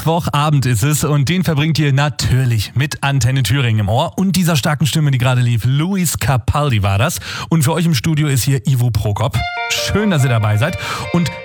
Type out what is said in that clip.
Mittwochabend ist es und den verbringt ihr natürlich mit Antenne Thüringen im Ohr und dieser starken Stimme, die gerade lief. Luis Capaldi war das. Und für euch im Studio ist hier Ivo Prokop. Schön, dass ihr dabei seid. Und